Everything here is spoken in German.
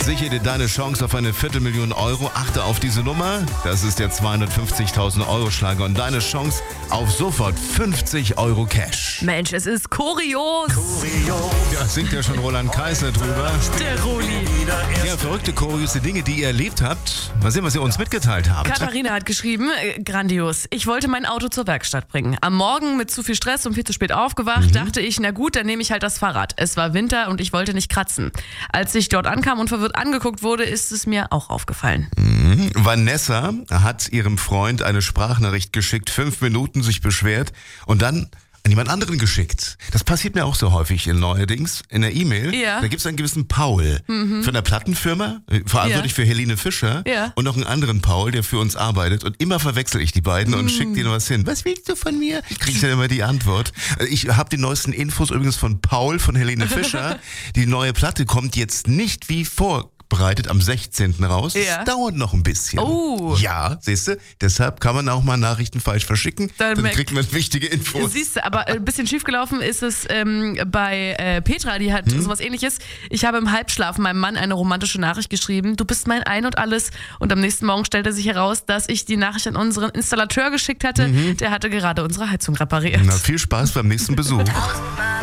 Sichere dir deine Chance auf eine 250.000 Euro. Achte auf diese Nummer. Das ist der 250.000 Euro Schlager und deine Chance auf sofort 50 Euro Cash. Mensch, es ist kurios. Ja, singt ja schon Roland Kaiser drüber. Der Roli. Ja, verrückte, kuriose Dinge, die ihr erlebt habt. Mal sehen, was ihr uns mitgeteilt habt. Katharina hat geschrieben, grandios. Ich wollte mein Auto zur Werkstatt bringen. Am Morgen mit zu viel Stress und viel zu spät aufgewacht, dachte ich, na gut, dann nehme ich halt das Fahrrad. Es war Winter und ich wollte nicht kratzen. Als ich dort ankam und verwirrt angeguckt wurde, ist es mir auch aufgefallen. Vanessa hat ihrem Freund eine Sprachnachricht geschickt, 5 Minuten sich beschwert und dann an jemand anderen geschickt. Das passiert mir auch so häufig neuerdings in der E-Mail. Ja. Da gibt es einen gewissen Paul von der Plattenfirma, verantwortlich für Helene Fischer und noch einen anderen Paul, der für uns arbeitet. Und immer verwechsel ich die beiden und schicke denen was hin. Was willst du von mir? Kriege ich dann immer die Antwort. Ich habe die neuesten Infos übrigens von Paul von Helene Fischer. Die neue Platte kommt jetzt nicht wie vorbereitet am 16. raus. Ja. Das dauert noch ein bisschen. Oh. Ja, siehst du, deshalb kann man auch mal Nachrichten falsch verschicken. Dann kriegt man wichtige Infos. Siehst du, aber ein bisschen schiefgelaufen ist es bei Petra, die hat sowas Ähnliches. Ich habe im Halbschlaf meinem Mann eine romantische Nachricht geschrieben. Du bist mein Ein und Alles. Und am nächsten Morgen stellte sich heraus, dass ich die Nachricht an unseren Installateur geschickt hatte. Der hatte gerade unsere Heizung repariert. Na, viel Spaß beim nächsten Besuch.